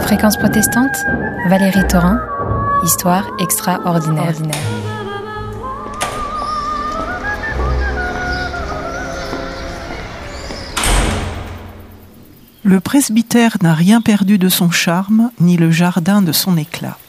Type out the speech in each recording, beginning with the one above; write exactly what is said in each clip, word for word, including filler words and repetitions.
Fréquence protestante, Valérie Thorin, Histoire extraordinaire. Ordinaire. Le presbytère n'a rien perdu de son charme, ni le jardin de son éclat.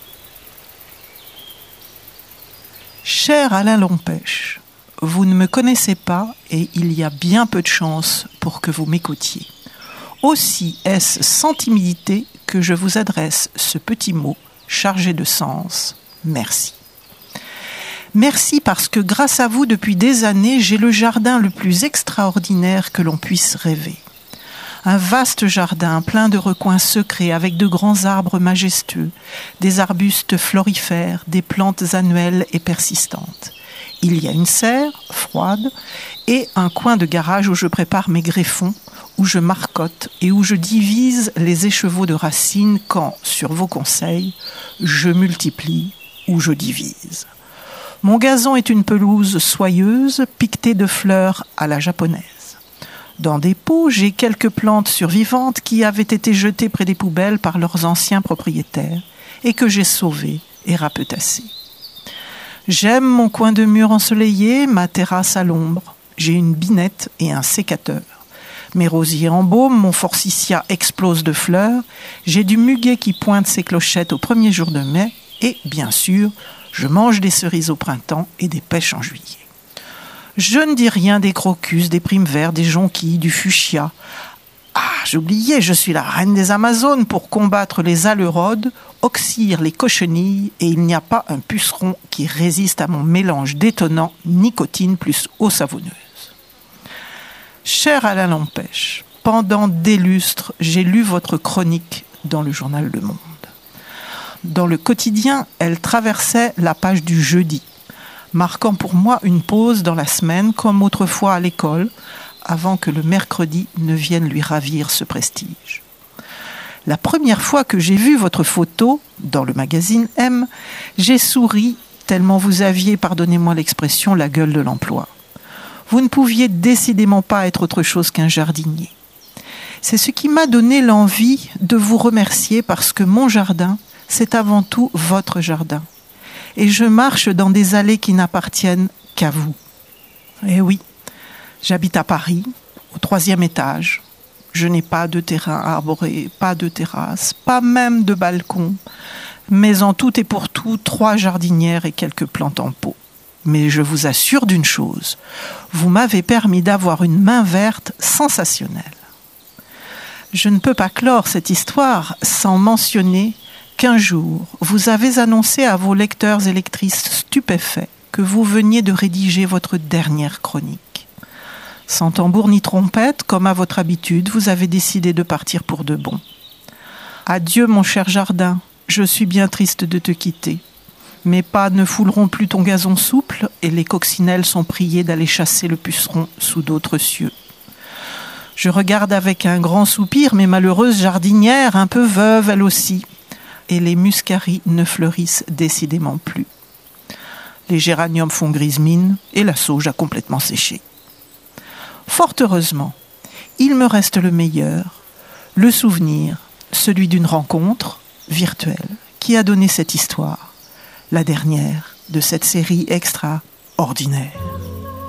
Cher Alain Lompèche, vous ne me connaissez pas et il y a bien peu de chance pour que vous m'écoutiez. Aussi est-ce sans timidité que je vous adresse ce petit mot chargé de sens. Merci. Merci parce que grâce à vous, depuis des années, j'ai le jardin le plus extraordinaire que l'on puisse rêver. Un vaste jardin plein de recoins secrets avec de grands arbres majestueux, des arbustes florifères, des plantes annuelles et persistantes. Il y a une serre, froide, et un coin de garage où je prépare mes greffons, où je marcotte et où je divise les écheveaux de racines quand, sur vos conseils, je multiplie ou je divise. Mon gazon est une pelouse soyeuse, piquetée de fleurs à la japonaise. Dans des pots, j'ai quelques plantes survivantes qui avaient été jetées près des poubelles par leurs anciens propriétaires et que j'ai sauvées et rapetassées. J'aime mon coin de mur ensoleillé, ma terrasse à l'ombre. J'ai une binette et un sécateur. Mes rosiers en baume, mon forsythia explose de fleurs. J'ai du muguet qui pointe ses clochettes au premier jour de mai. Et, bien sûr, je mange des cerises au printemps et des pêches en juillet. Je ne dis rien des crocus, des primes verts, des jonquilles, du fuchsia. Ah, j'oubliais, je suis la reine des Amazones pour combattre les alérodes, oxyre les cochenilles, et il n'y a pas un puceron qui résiste à mon mélange détonnant nicotine plus eau savonneuse. Cher Alain Lompèche, pendant des lustres, j'ai lu votre chronique dans le journal Le Monde. Dans le quotidien, elle traversait la page du jeudi, marquant pour moi une pause dans la semaine, comme autrefois à l'école, avant que le mercredi ne vienne lui ravir ce prestige. La première fois que j'ai vu votre photo dans le magazine M, j'ai souri tellement vous aviez, pardonnez-moi l'expression, la gueule de l'emploi. Vous ne pouviez décidément pas être autre chose qu'un jardinier. C'est ce qui m'a donné l'envie de vous remercier parce que mon jardin, c'est avant tout votre jardin. Et je marche dans des allées qui n'appartiennent qu'à vous. Eh oui, j'habite à Paris, au troisième étage. Je n'ai pas de terrain arboré, pas de terrasse, pas même de balcon. Mais en tout et pour tout, trois jardinières et quelques plantes en pot. Mais je vous assure d'une chose, vous m'avez permis d'avoir une main verte sensationnelle. Je ne peux pas clore cette histoire sans mentionner qu'un jour, vous avez annoncé à vos lecteurs et lectrices stupéfaits que vous veniez de rédiger votre dernière chronique. Sans tambour ni trompette, comme à votre habitude, vous avez décidé de partir pour de bon. Adieu mon cher jardin, je suis bien triste de te quitter. Mes pas ne fouleront plus ton gazon souple et les coccinelles sont priées d'aller chasser le puceron sous d'autres cieux. Je regarde avec un grand soupir mes malheureuses jardinières, un peu veuves elles aussi, et les muscaries ne fleurissent décidément plus. Les géraniums font grise mine et la sauge a complètement séché. Fort heureusement, il me reste le meilleur, le souvenir, celui d'une rencontre virtuelle qui a donné cette histoire. La dernière de cette série extraordinaire.